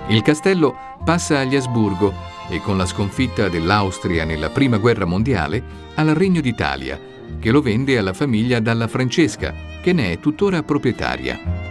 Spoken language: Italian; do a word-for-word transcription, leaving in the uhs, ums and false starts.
Il castello passa agli Asburgo e con la sconfitta dell'Austria nella Prima Guerra Mondiale al Regno d'Italia, che lo vende alla famiglia Dalla Francesca, che ne è tuttora proprietaria.